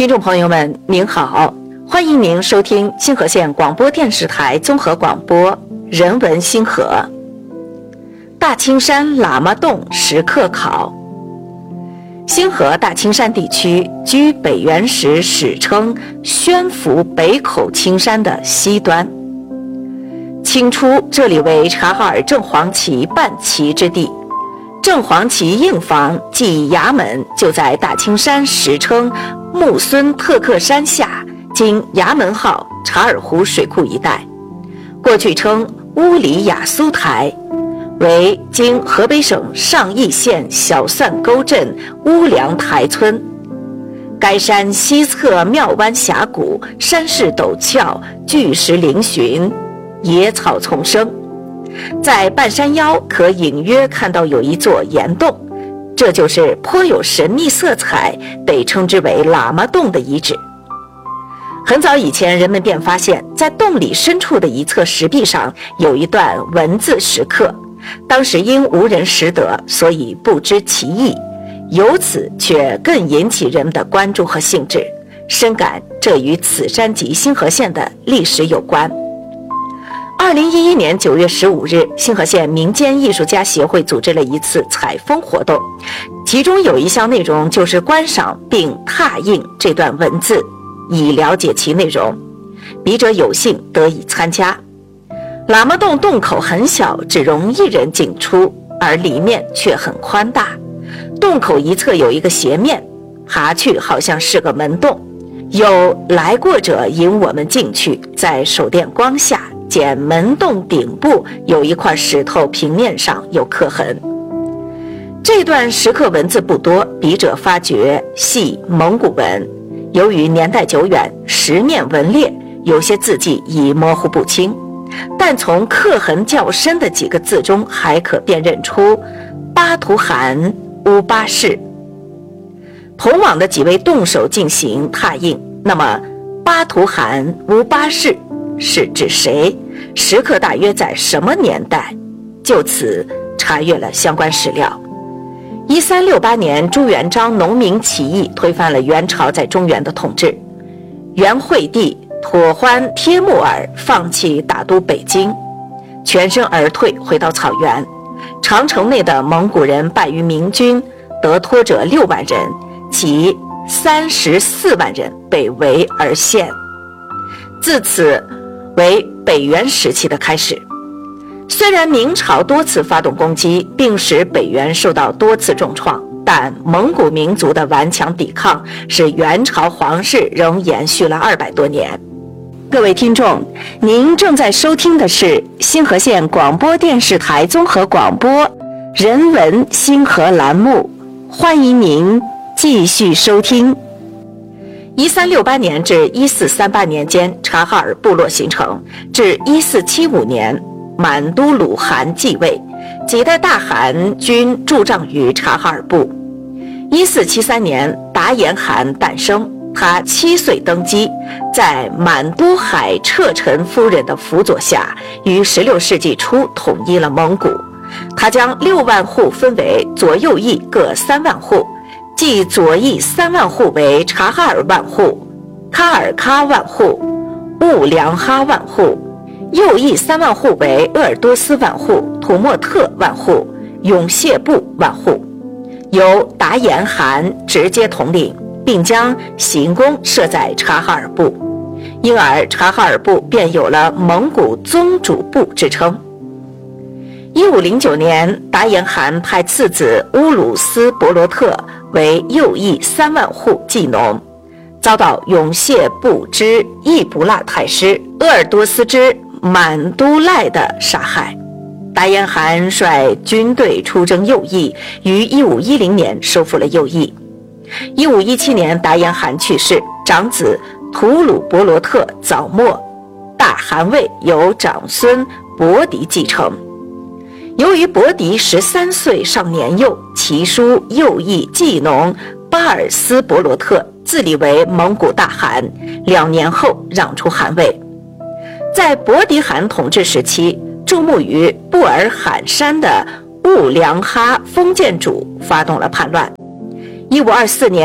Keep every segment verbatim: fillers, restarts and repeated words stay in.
听众朋友们您好，欢迎您收听星河县广播电视台综合广播人文星河。大青山喇嘛洞石刻考。星河大青山地区居北元时史称宣府北口青山的西端。清初这里为察哈尔正黄旗办旗之地，正黄旗印房即衙门就在大青山史称木孙特克山下，今衙门号察尔湖水库一带，过去称乌里雅苏台，为今河北省上邑县小蒜沟镇乌梁台村。该山西侧庙湾峡谷，山势陡峭，巨石嶙峋，野草丛生。在半山腰可隐约看到有一座岩洞，这就是颇有神秘色彩，被称之为喇嘛洞的遗址。很早以前，人们便发现在洞里深处的一侧石壁上有一段文字石刻，当时因无人识得，所以不知其意，由此却更引起人们的关注和兴致，深感这与此山及星河县的历史有关。二零一一年九月十五日，星河县民间艺术家协会组织了一次采风活动，其中有一项内容就是观赏并拓印这段文字，以了解其内容。笔者有幸得以参加。喇嘛洞洞口很小，只容一人进出，而里面却很宽大。洞口一侧有一个斜面，爬去好像是个门洞。有来过者引我们进去，在手电光下见门洞顶部有一块石头平面上有刻痕。这段石刻文字不多，笔者发觉系蒙古文，由于年代久远，石面纹裂，有些字迹已模糊不清，但从刻痕较深的几个字中还可辨认出巴图汗乌巴氏。同往的几位动手进行拓印，那么巴图汗乌巴氏是指谁？石刻大约在什么年代？就此查阅了相关史料。一三六八年，朱元璋农民起义推翻了元朝在中原的统治，元惠帝妥欢帖木儿放弃打都北京，全身而退，回到草原。长城内的蒙古人败于明军，得脱者六万人，其三十四万人被围而陷。自此为北元时期的开始。虽然明朝多次发动攻击，并使北元受到多次重创，但蒙古民族的顽强抵抗使元朝皇室仍延续了二百多年。各位听众，您正在收听的是星河县广播电视台综合广播人文星河栏目，欢迎您继续收听。一三六八年至一四三八年间，察哈尔部落形成，至一四七五年满都鲁汗继位，几代大汗均驻帐于察哈尔部。一四七三年，达延汗诞生，他七岁登基，在满都海彻臣夫人的辅佐下，于十六世纪初统一了蒙古。他将六万户分为左右翼各三万户，即左翼三万户为察哈尔万户、喀尔喀万户、兀良哈万户，右翼三万户为鄂尔多斯万户、土默特万户、永谢部万户，由达延汗直接统领，并将行宫设在察哈尔部，因而察哈尔部便有了蒙古宗主部之称。一五零九年，达延汗派次子乌鲁斯伯罗特为右翼三万户祭农，遭到永谢部之易卜腊太师、鄂尔多斯之满都赖的杀害。达延汗率军队出征右翼，于一五一零年收复了右翼。一五一七年，达延汗去世，长子吐鲁伯罗特早没，大汗位由长孙伯迪继承。由于伯迪十三岁尚年幼，其叔右翼祭农巴尔斯伯罗特自立为蒙古大汗，两年后让出汗位。在伯迪汗统治时期，驻牧于布尔罕山的兀良哈封建主发动了叛乱。一五二四年，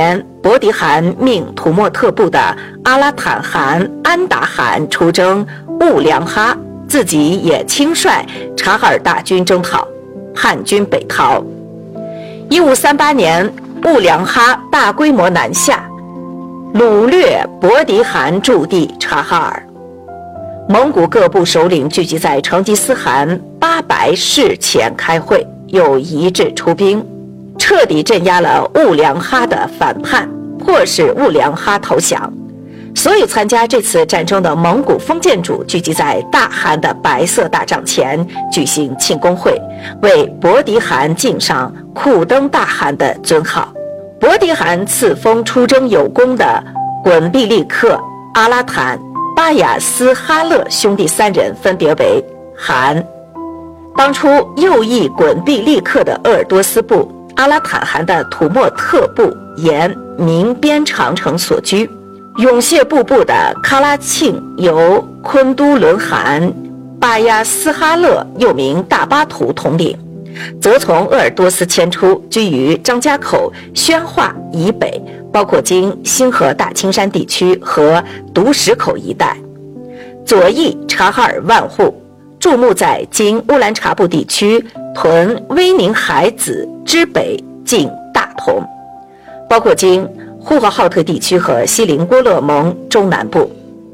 伯迪汗命土默特部的阿拉坦汗、安达汗出征兀良哈，自己也亲率察哈尔大军征讨，叛军北逃。一五三八年，兀良哈大规模南下，掳掠伯迪汗驻地察哈尔。蒙古各部首领聚集在成吉思汗八百事前开会，又一致出兵，彻底镇压了兀良哈的反叛，迫使兀良哈投降。所有参加这次战争的蒙古封建主聚集在大汗的白色大帐前举行庆功会，为伯迪汗敬上库登大汗的尊号。伯迪汗赐封出征有功的滚毕利克、阿拉坦、巴雅斯哈勒兄弟三人分别为汗。当初右翼滚毕利克的鄂尔多斯部、阿拉坦汗的土默特部沿明边长城所居，永谢部部的喀拉庆由昆都伦汗、巴亚斯哈勒又名大巴图统领，则从鄂尔多斯迁出，居于张家口、宣化以北，包括今新河大青山地区和独石口一带。左翼察哈尔万户驻牧在今乌兰察布地区屯威宁海子之北近大同，包括今呼和浩特地区和锡林郭勒盟中南部。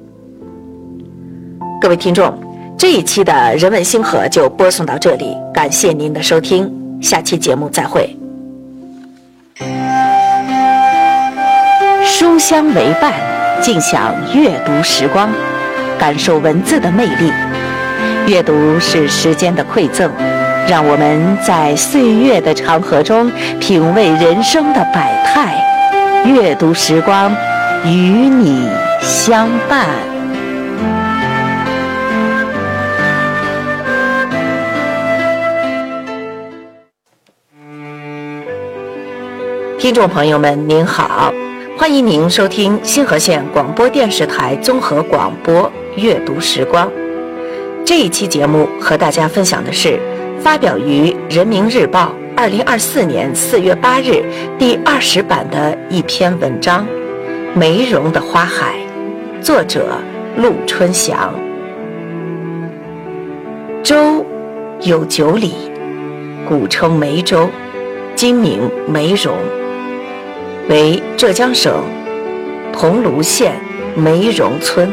各位听众，这一期的人文星河就播送到这里，感谢您的收听，下期节目再会。书香为伴，尽享阅读时光，感受文字的魅力。阅读是时间的馈赠，让我们在岁月的长河中品味人生的百态。阅读时光，与你相伴。听众朋友们您好，欢迎您收听新河县广播电视台综合广播阅读时光。这一期节目和大家分享的是发表于人民日报二零二四年四月八日第二十版的一篇文章《梅茸的花海》，作者陆春祥。州有九里，古称梅州，今名梅茸，为浙江省桐庐县梅茸村。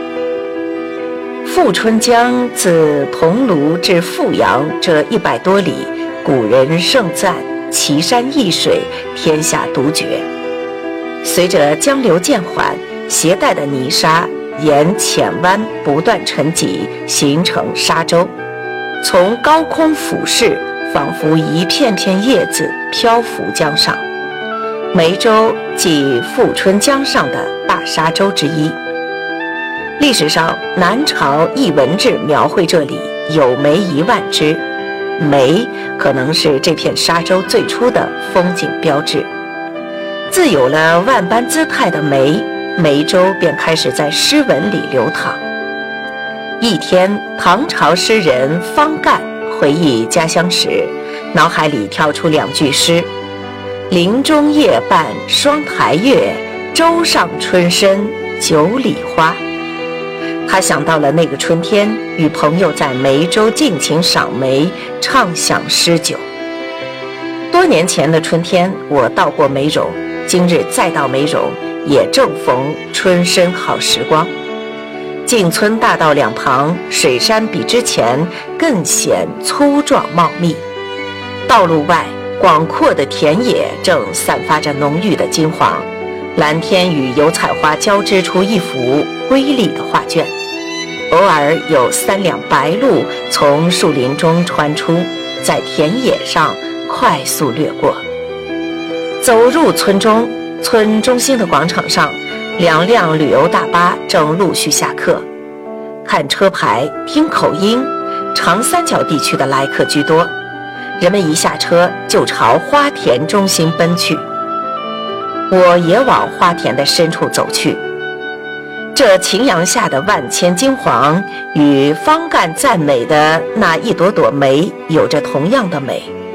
富春江自桐庐至富阳这一百多里，古人盛赞奇山异水，天下独绝。随着江流渐缓，携带的泥沙沿浅湾不断沉积，形成沙洲，从高空俯视，仿佛一片片叶子漂浮江上。梅州即富春江上的大沙洲之一。历史上南朝佚文志描绘这里有梅一万只，梅可能是这片沙洲最初的风景标志。自有了万般姿态的梅，梅州便开始在诗文里流淌。一天，唐朝诗人方干回忆家乡时，脑海里跳出两句诗：林中夜半双台月，洲上春深九里花。他想到了那个春天，与朋友在梅州尽情赏梅，畅享诗酒。多年前的春天，我到过梅茸，今日再到梅茸，也正逢春深好时光。进村大道两旁，水杉比之前更显粗壮茂密。道路外，广阔的田野正散发着浓郁的金黄，蓝天与油菜花交织出一幅瑰丽的画卷。偶尔有三辆白鹭从树林中穿出，在田野上快速掠过。走入村中，村中心的广场上，两辆旅游大巴正陆续下客。看车牌，听口音，长三角地区的来客居多。人们一下车就朝花田中心奔去。我也往花田的深处走去。这晴阳下的万千金黄，与方干赞美的那一朵朵梅有着同样的美。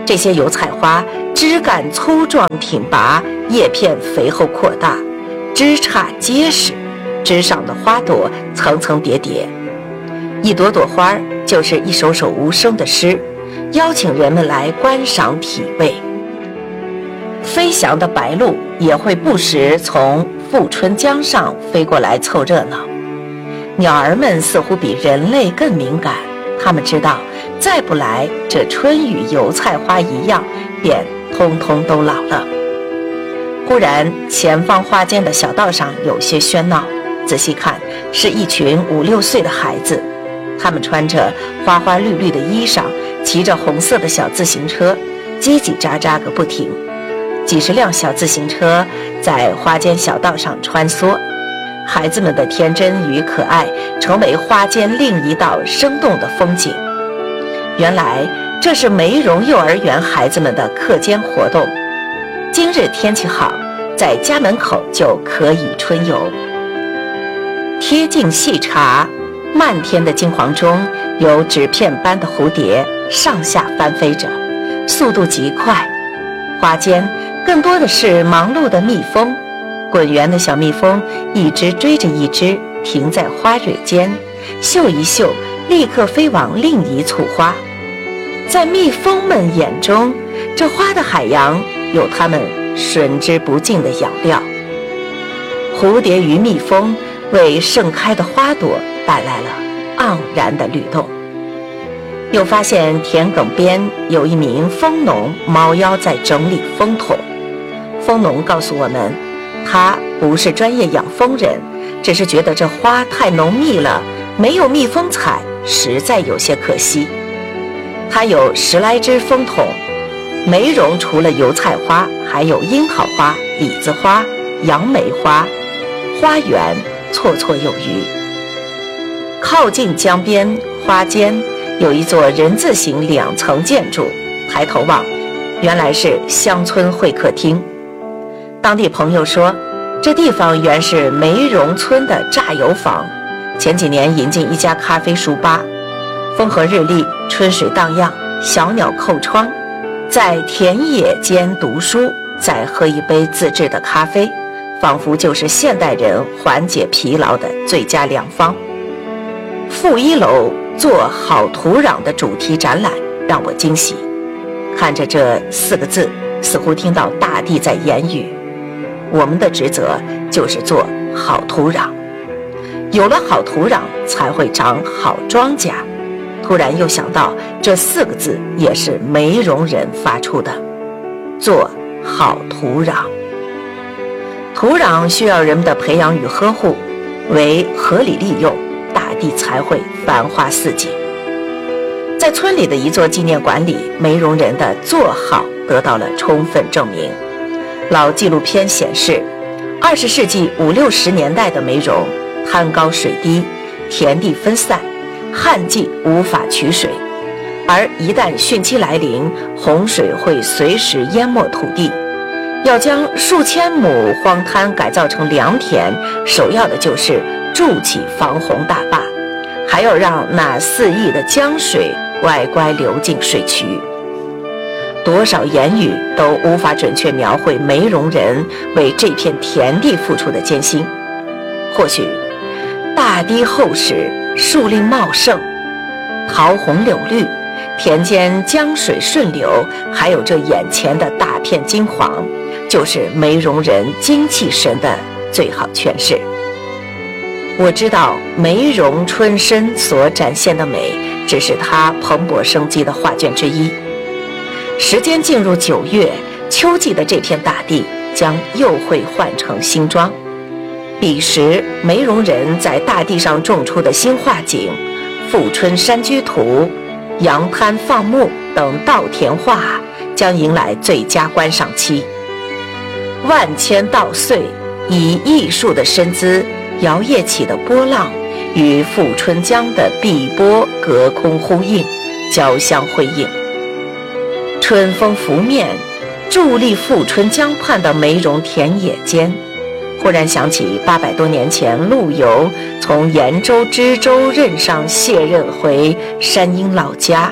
这些油菜花枝干粗壮挺拔，叶片肥厚扩大，枝杈结实，枝上的花朵层层叠叠，一朵朵花就是一首首无声的诗，邀请人们来观赏体味。飞翔的白鹭也会不时从富春江上飞过来凑热闹。鸟儿们似乎比人类更敏感，它们知道再不来，这春与油菜花一样，便通通都老了。忽然前方花间的小道上有些喧闹，仔细看是一群五六岁的孩子，他们穿着花花绿绿的衣裳，骑着红色的小自行车，叽叽喳喳个不停。几十辆小自行车在花间小道上穿梭，孩子们的天真与可爱成为花间另一道生动的风景。原来这是梅荣幼儿园孩子们的课间活动，今日天气好，在家门口就可以春游。贴近细查，漫天的金黄中有纸片般的蝴蝶上下翻飞着，速度极快。花间更多的是忙碌的蜜蜂，滚圆的小蜜蜂一只追着一只，停在花蕊间，嗅一嗅，立刻飞往另一簇花。在蜜蜂们眼中，这花的海洋有它们吮之不尽的养料。蝴蝶与蜜蜂为盛开的花朵带来了盎然的律动。又发现田埂边有一名蜂农猫腰在整理蜂桶。蜂农告诉我们，他不是专业养蜂人，只是觉得这花太浓密了，没有蜜蜂采，实在有些可惜。他有十来只蜂桶，梅荣除了油菜花，还有樱桃花、李子花、杨梅花，花园绰绰有余。靠近江边花间有一座人字形两层建筑，抬头望，原来是乡村会客厅。当地朋友说，这地方原是梅荣村的榨油坊，前几年引进一家咖啡书吧，风和日丽，春水荡漾，小鸟叩窗，在田野间读书，再喝一杯自制的咖啡，仿佛就是现代人缓解疲劳的最佳良方。负一楼做好土壤的主题展览让我惊喜，看着这四个字，似乎听到大地在言语，我们的职责就是做好土壤，有了好土壤才会长好庄稼。突然又想到这四个字也是梅荣人发出的，做好土壤。土壤需要人们的培养与呵护，为合理利用，大地才会繁花似锦。在村里的一座纪念馆里，梅荣人的做好得到了充分证明。老纪录片显示，二十世纪五六十年代的梅荣，滩高水低，田地分散，旱季无法取水，而一旦汛期来临，洪水会随时淹没土地。要将数千亩荒滩改造成良田，首要的就是筑起防洪大坝，还要让那四亿的江水乖乖流进水渠。多少言语都无法准确描绘梅荣人为这片田地付出的艰辛。或许大堤厚实，树林茂盛，桃红柳绿，田间江水顺流，还有这眼前的大片金黄，就是梅荣人精气神的最好诠释。我知道梅荣春深所展现的美，只是它蓬勃生机的画卷之一。时间进入九月，秋季的这片大地将又会换成新装。彼时梅荣人在大地上种出的新画景，富春山居图、杨滩放牧等稻田画将迎来最佳观赏期。万千稻穗以艺术的身姿摇曳起的波浪，与富春江的碧波隔空呼应，交相辉映。春风拂面，伫立富春江畔的梅荣田野间，忽然想起八百多年前陆游从延州知州任上卸任回山阴老家，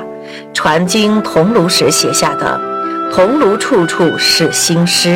传经桐庐时写下的“桐庐处处是新诗”。